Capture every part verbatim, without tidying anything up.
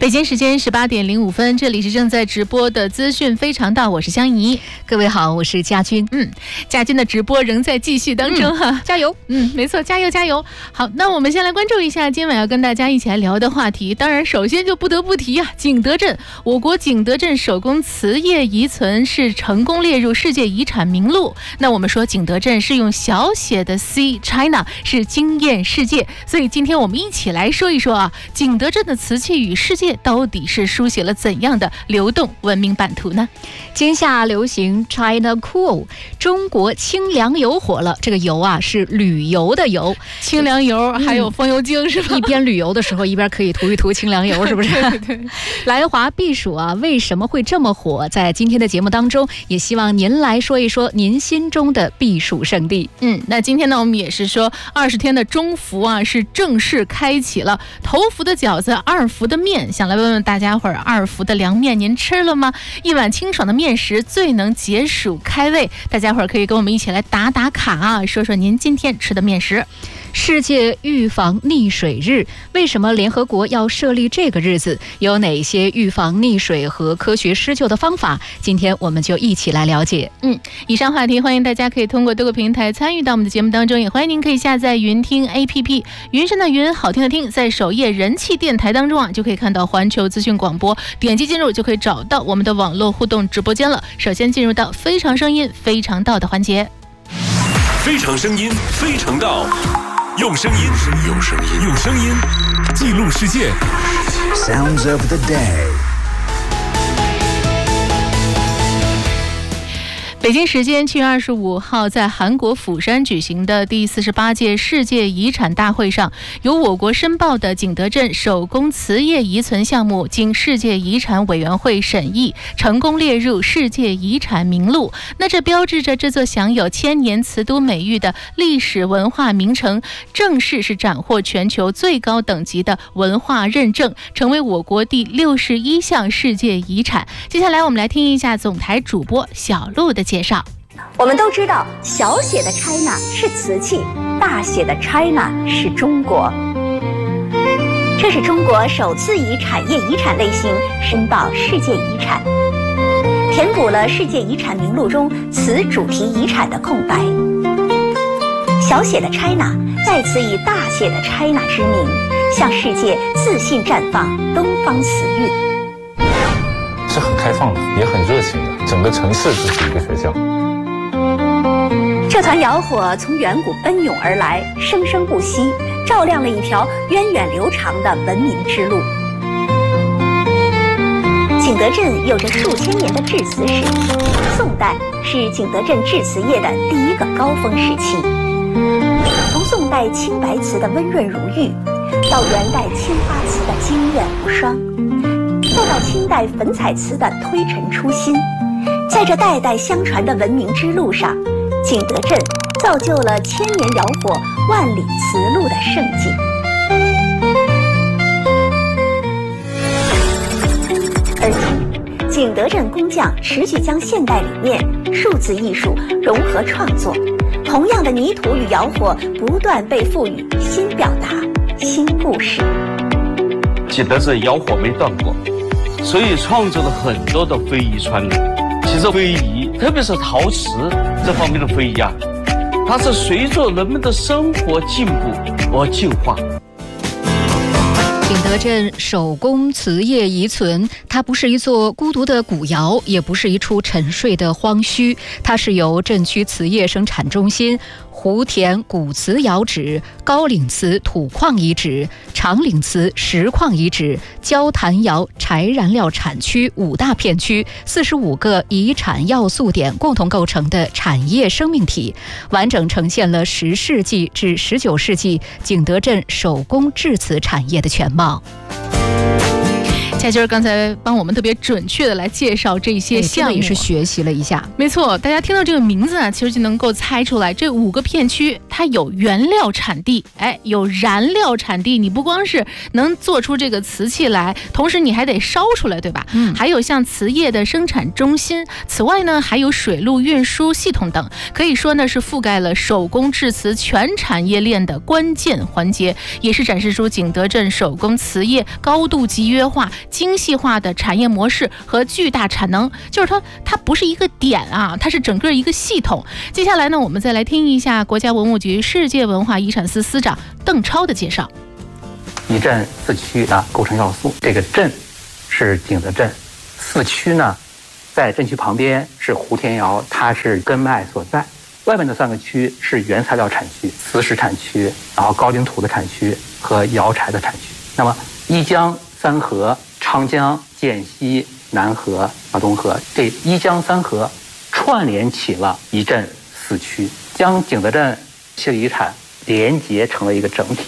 北京时间十八点零五分，这里是正在直播的资讯非常道，我是香怡。 各位好，我是佳君。 嗯，佳君的直播仍在继续当中哈、嗯， 加油。 嗯，没错，加油加油。好，那我们先来关注一下今晚要跟大家一起来聊的话题。当然，首先就不得不提啊，景德镇。我国景德镇手工瓷业遗存是成功列入世界遗产名录。那我们说景德镇是用小写的 C China 是惊艳世界，所以今天我们一起来说一说啊，景德镇的瓷器与世界到底是书写了怎样的流动文明版图呢？ 今夏流行 China Cool， 中国清凉游火了。这个游啊是旅游的游， 清凉游还有风油精、嗯、是吧？ 一边旅游的时候一边可以涂一涂清凉油，是不是？ 对对对。 来华避暑啊，为什么会这么火？在今天的节目当中，也希望您来说一说您心中的避暑胜地。 嗯，那今天呢，我们也是说二十天的中伏啊，是正式开启了。头伏的饺子，二伏的面，想来问问大家伙儿，二伏的凉面您吃了吗？一碗清爽的面食最能解暑开胃，大家伙儿可以跟我们一起来打打卡啊，说说您今天吃的面食。 世界预防溺水日，为什么联合国要设立这个日子？有哪些预防溺水和科学施救的方法？今天我们就一起来了解。 嗯，以上话题欢迎大家可以通过多个平台参与到我们的节目当中，也欢迎您可以下载云听 A P P， 云深的云，好听的听，在首页人气电台当中啊，就可以看到环球资讯广播，点击进入就可以找到我们的网络互动直播间了。首先进入到非常声音非常道的环节。 非常声音非常道，用声音用声音用声音记录世界。 Sounds of the day。 北京时间七月二十五号，在韩国釜山举行的第四十八届世界遗产大会上，由我国申报的景德镇手工瓷业遗存项目经世界遗产委员会审议，成功列入世界遗产名录。那这标志着这座享有千年瓷都美誉的历史文化名城，正式是斩获全球最高等级的文化认证，成为我国第六十一项世界遗产。接下来我们来听一下总台主播小鹿的介绍。 我们都知道，小写的 China 是瓷器，大写的 China 是中国。这是中国首次以产业遗产类型申报世界遗产，填补了世界遗产名录中瓷主题遗产的空白。小写的 China 再次以大写的 China 之名，向世界自信绽放东方瓷韵。 是很开放的，也很热情的，整个城市就是一个学校。 这团窑火从远古奔涌而来，生生不息，照亮了一条源远流长的文明之路。景德镇有着数千年的制瓷史，宋代是景德镇制瓷业的第一个高峰时期。从宋代青白瓷的温润如玉，到元代青花瓷的惊艳无双，再到清代粉彩瓷的推陈出新，在这代代相传的文明之路上，景德镇造就了千年窑火、万里瓷路的盛景。而今，景德镇工匠持续将现代理念、数字艺术融合创作，同样的泥土与窑火不断被赋予新表达、新故事。 景德镇窑火没断过，所以创作了很多的非遗传统。其实非遗，特别是陶瓷这方面的非遗啊，它是随着人们的生活进步而进化。 景德镇手工瓷业遗存，它不是一座孤独的古窑，也不是一处沉睡的荒墟，它是由镇区瓷业生产中心、湖田古瓷窑址、高岭瓷土矿遗址、长岭瓷石矿遗址、焦坛窑柴燃料产区五大片区四十五个遗产要素点共同构成的产业生命体，完整呈现了十世纪至十九世纪景德镇手工制瓷产业的全貌。 佳君刚才帮我们特别准确的来介绍这些项目， 也是学习了一下。 没错，大家听到这个名字啊，其实就能够猜出来，这五个片区它有原料产地，哎，有燃料产地。你不光是能做出这个瓷器来，同时你还得烧出来，对吧？嗯。还有像瓷业的生产中心，此外呢，还有水路运输系统等，可以说呢是覆盖了手工制瓷全产业链的关键环节，也是展示出景德镇手工瓷业高度集约化、 精细化的产业模式和巨大产能，就是它它不是一个点啊，它是整个一个系统。接下来呢，我们再来听一下国家文物局世界文化遗产司司长邓超的介绍。 一镇四区的构成要素，这个镇是景德镇，四区呢在镇区旁边是胡田窑，它是根脉所在。外面的三个区是原材料产区、瓷石产区，然后高岭土的产区和窑柴的产区。那么一江三河、长江、涧西、南河、华东河，这一江三河串联起了一镇四区，将景德镇世界遗产连结成了一个整体。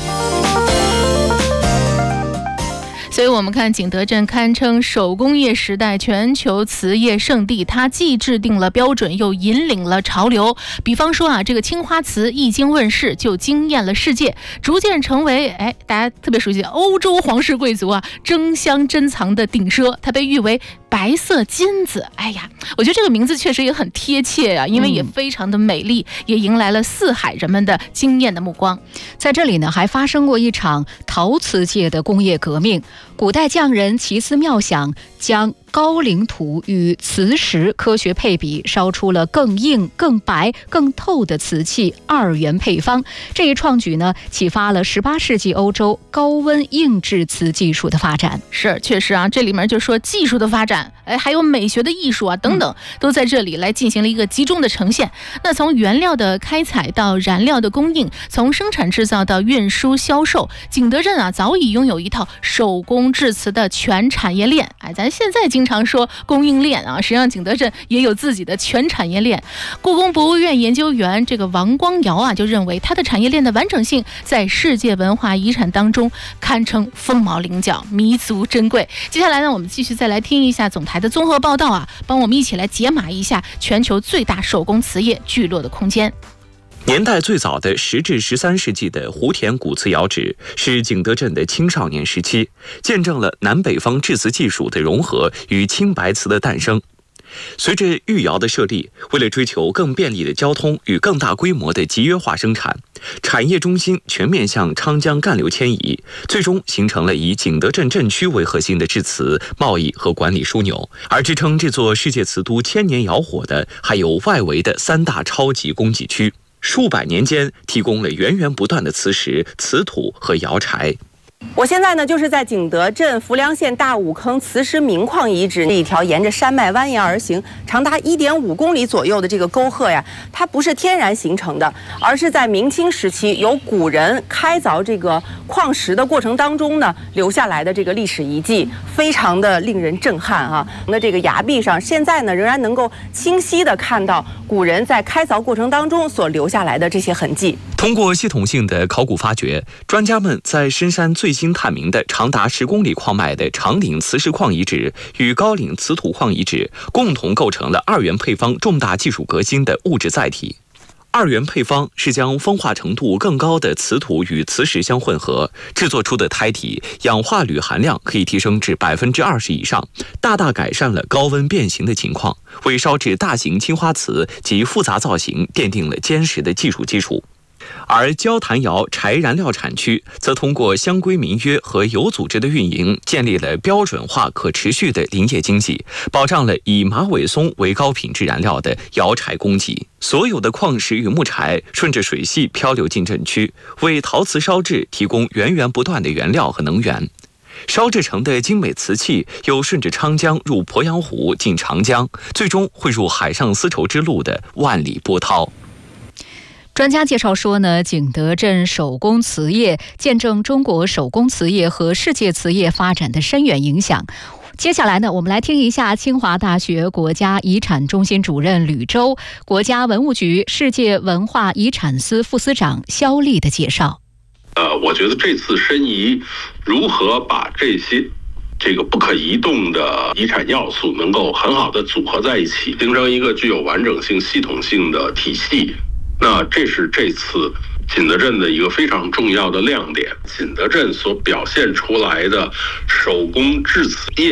所以我们看景德镇堪称手工业时代全球瓷业圣地，它既制定了标准，又引领了潮流。比方说啊，这个青花瓷一经问世就惊艳了世界，逐渐成为哎大家特别熟悉的欧洲皇室贵族啊争相珍藏的鼎奢，它被誉为白色金子。哎呀，我觉得这个名字确实也很贴切啊，因为也非常的美丽，嗯、也迎来了四海人们的惊艳的目光。 在这里呢，还发生过一场陶瓷界的工业革命。古代匠人奇思妙想，将高岭土与瓷石科学配比，烧出了更硬、更白、更透的瓷器二元配方。这一创举呢，启发了十八世纪欧洲高温硬制瓷技术的发展。 是，确实啊，这里面就说技术的发展，哎，还有美学的艺术啊等等，都在这里来进行了一个集中的呈现。那从原料的开采到燃料的供应，从生产制造到运输销售，景德镇啊早已拥有一套手工制瓷的全产业链。哎，咱现在经常说供应链啊，实际上景德镇也有自己的全产业链。故宫博物院研究员这个王光尧啊就认为，它的产业链的完整性在世界文化遗产当中堪称凤毛麟角，弥足珍贵。接下来呢，我们继续再来听一下总台的综合报道啊，帮我们一起来解码一下全球最大手工瓷业聚落的空间。 年代最早的十至十三世纪的胡田古瓷窑址是景德镇的青少年时期，见证了南北方制瓷技术的融合与青白瓷的诞生。随着御窑的设立，为了追求更便利的交通与更大规模的集约化生产，产业中心全面向昌江干流迁移，最终形成了以景德镇镇区为核心的制瓷、贸易和管理枢纽。而支撑这座世界瓷都千年窑火的，还有外围的三大超级供给区。数百年间提供了源源不断的瓷石、瓷土和窑柴。 我现在呢，就是在景德镇浮梁县大五坑瓷石明矿遗址一条沿着山脉蜿蜒而行，长达一点五公里左右的这个沟壑呀，它不是天然形成的，而是在明清时期由古人开凿这个矿石的过程当中呢留下来的这个历史遗迹，非常的令人震撼啊！那这个崖壁上，现在呢仍然能够清晰的看到古人在开凿过程当中所留下来的这些痕迹。 通过系统性的考古发掘，专家们在深山最新探明的长达十公里矿脉的长岭磁石矿遗址与高岭瓷土矿遗址，共同构成了二元配方重大技术革新的物质载体。二元配方是将风化程度更高的瓷土与磁石相混合，制作出的胎体氧化铝含量可以提升至百分之二十以上，大大改善了高温变形的情况，为烧制大型青花瓷及复杂造型奠定了坚实的技术基础。而焦坛窑柴燃料产区则通过乡规民约和有组织的运营，建立了标准化可持续的林业经济，保障了以马尾松为高品质燃料的窑柴供给。所有的矿石与木柴顺着水系漂流进镇区，为陶瓷烧制提供源源不断的原料和能源。烧制成的精美瓷器又顺着昌江入鄱阳湖进长江，最终汇入海上丝绸之路的万里波涛。 专家介绍说呢，景德镇手工瓷业见证中国手工瓷业和世界瓷业发展的深远影响。接下来呢，我们来听一下清华大学国家遗产中心主任吕周、国家文物局世界文化遗产司副司长肖丽的介绍。 呃，我觉得这次申遗如何把这些这个不可移动的遗产要素能够很好的组合在一起，形成一个具有完整性、系统性的体系。那这是这次景德镇的一个非常重要的亮点。景德镇所表现出来的手工制瓷业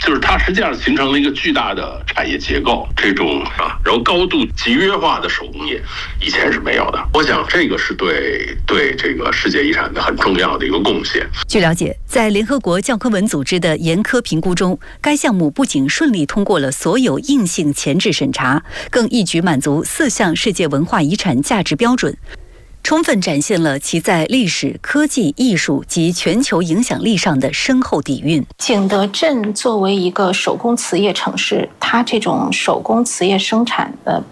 就是它实际上形成了一个巨大的产业结构，这种啊，然后高度集约化的手工业以前是没有的。我想这个是对对这个世界遗产的很重要的一个贡献。 据了解，在联合国教科文组织的严苛评估中，该项目不仅顺利通过了所有硬性前置审查，更一举满足四项世界文化遗产价值标准，充分展现了其在历史、科技、艺术及全球影响力上的深厚底蕴。 景德镇作为一个手工瓷业城市，它这种手工瓷业生产的